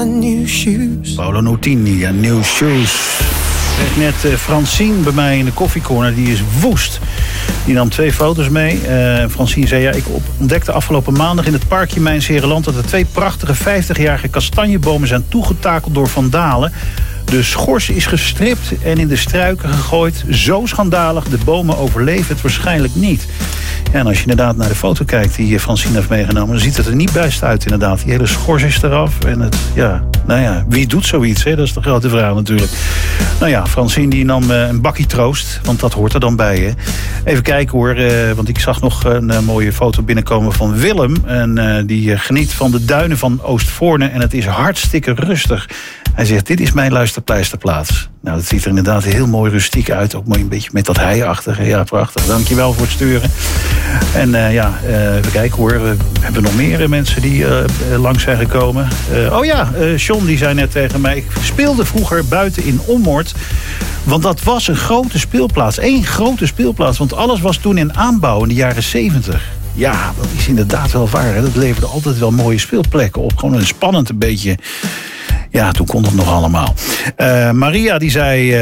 Paolo Nutini en New Shoes. Ik kreeg net Francine bij mij in de koffiecorner. Die is woest. Die nam 2 foto's mee. Francine zei, ik ontdekte afgelopen maandag in het parkje Mijns-Herenland... dat er 2 prachtige 50-jarige kastanjebomen zijn toegetakeld door vandalen. De schors is gestript en in de struiken gegooid. Zo schandalig, de bomen overleven het waarschijnlijk niet. Ja, en als je inderdaad naar de foto kijkt die Francine heeft meegenomen... dan ziet het er niet best uit inderdaad. Die hele schors is eraf. En wie doet zoiets? Hè? Dat is de grote vraag natuurlijk. Nou ja, Francine die nam een bakkie troost. Want dat hoort er dan bij. Hè? Even kijken hoor. Want ik zag nog een mooie foto binnenkomen van Willem. En die geniet van de duinen van Oostvoorne. En het is hartstikke rustig. Hij zegt, dit is mijn luisterpleisterplaats. Nou, dat ziet er inderdaad heel mooi rustiek uit. Ook mooi een beetje met dat heiachtige. Ja, prachtig. Dankjewel voor het sturen. En even kijken hoor. We hebben nog meer mensen die langs zijn gekomen. John die zei net tegen mij... ik speelde vroeger buiten in Ommoord. Want dat was een grote speelplaats. 1 grote speelplaats. Want alles was toen in aanbouw in de jaren 70. Ja, dat is inderdaad wel waar. Hè? Dat leverde altijd wel mooie speelplekken op. Gewoon een spannend een beetje... Ja, toen kon het nog allemaal. Maria die zei...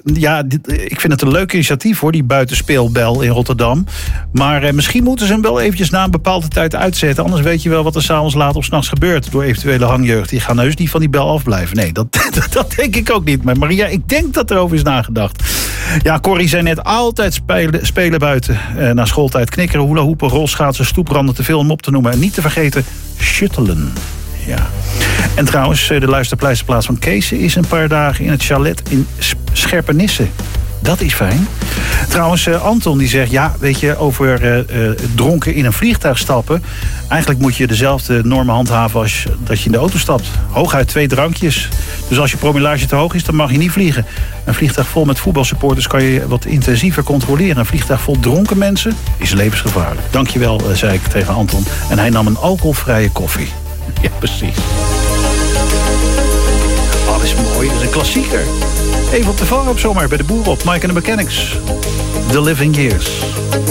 ik vind het een leuk initiatief hoor, die buitenspeelbel in Rotterdam. Maar misschien moeten ze hem wel eventjes na een bepaalde tijd uitzetten. Anders weet je wel wat er 's avonds laat of 's nachts gebeurt... door eventuele hangjeugd. Die gaan heus niet van die bel afblijven. Nee, dat denk ik ook niet. Maar Maria, ik denk dat erover is nagedacht. Ja, Corrie zei net altijd spelen buiten. Na schooltijd knikkeren, hula-hoepen, rolschaatsen, stoepranden... te veel om op te noemen. En niet te vergeten, shuttelen. Ja. En trouwens, de luisterpleisterplaats van Kees is een paar dagen in het chalet in Scherpenisse. Dat is fijn. Trouwens, Anton die zegt, weet je, over dronken in een vliegtuig stappen. Eigenlijk moet je dezelfde normen handhaven als dat je in de auto stapt. Hooguit 2 drankjes. Dus als je promillage te hoog is, dan mag je niet vliegen. Een vliegtuig vol met voetbalsupporters kan je wat intensiever controleren. Een vliegtuig vol dronken mensen is levensgevaarlijk. Dankjewel, zei ik tegen Anton. En hij nam een alcoholvrije koffie. Ja, precies. Oh, dat is mooi. Dat is een klassieker. Even op de vangen op zomaar bij de boeren op Mike and the Mechanics. The Living Years.